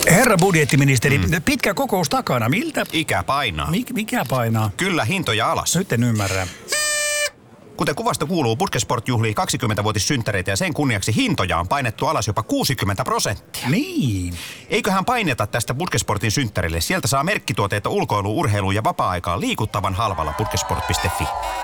Herra budjettiministeri, pitkä kokous takana. Miltä? Ikä painaa. Mikä painaa? Kyllä, hintoja alas. Nyt en ymmärrä. Kuten kuvasta kuuluu, Puskesport juhlii 20-vuotissynttäreitä ja sen kunniaksi hintoja on painettu alas jopa 60%. Niin. Eiköhän paineta tästä Puskesportin synttärille. Sieltä saa merkkituotteita ulkoiluun, urheiluun ja vapaa-aikaan liikuttavan halvalla puskesport.fi.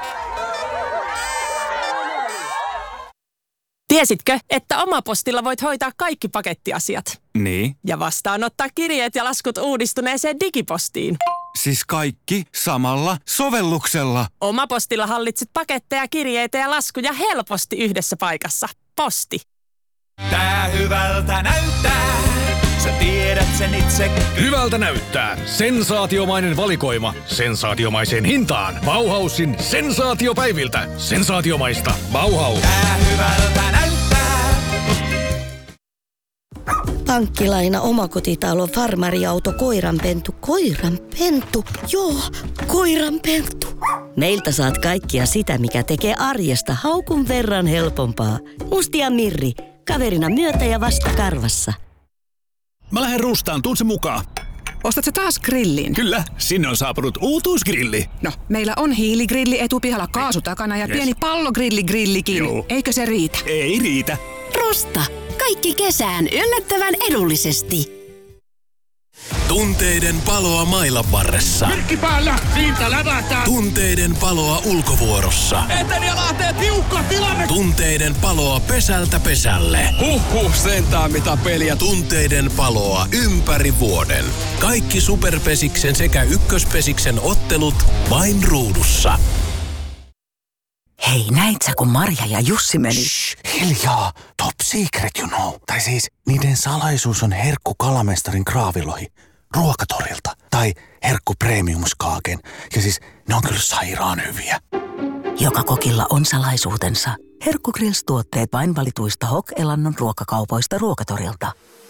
Tiesitkö, että Omapostilla voit hoitaa kaikki pakettiasiat? Niin. Ja vastaanottaa kirjeet ja laskut uudistuneeseen digipostiin. Siis kaikki samalla sovelluksella. Omapostilla hallitset paketteja, kirjeitä ja laskuja helposti yhdessä paikassa. Posti. Tää hyvältä näyttää, sä tiedät sen itse. Hyvältä näyttää. Sensaatiomainen valikoima. Sensaatiomaiseen hintaan. Bauhausin sensaatiopäiviltä. Sensaatiomaista. Bauhaus. Tää hyvältä näyttää. Pankkilaina, omakotitalo, farmariauto, koiranpentu. Koiranpentu? Joo, koiranpentu. Meiltä saat kaikkia sitä, mikä tekee arjesta haukun verran helpompaa. Musti ja Mirri, kaverina myötä ja vastakarvassa. Mä lähden Rustaan, tuun se mukaan. Ostatko taas grillin? Kyllä, sinne on saapunut uutuusgrilli. No, meillä on hiiligrilli etupihalla kaasu takana ja pieni pallogrilligrillikin. Joo. Eikö se riitä? Ei riitä. Rusta. Kaikki kesään yllättävän edullisesti. Tunteiden paloa mailan varressa. Merkki päällä, siitä lävätään. Tunteiden paloa ulkovuorossa. Eteni ja lähtee tiukka tilanne. Tunteiden paloa pesältä pesälle. Sentään mitä peliä. Tunteiden paloa ympäri vuoden. Kaikki Superpesiksen sekä Ykköspesiksen ottelut vain ruudussa. Hei, näit sä, kun Marja ja Jussi meni? Shh, hiljaa. Top secret, you know. Tai siis, niiden salaisuus on herkku kalamestarin kraavilohi ruokatorilta. Tai herkku premiumskaaken. Ja siis, ne on kyllä sairaan hyviä. Joka kokilla on salaisuutensa. Herkku Grills -tuotteet vain valituista Hok-elannon ruokakaupoista ruokatorilta.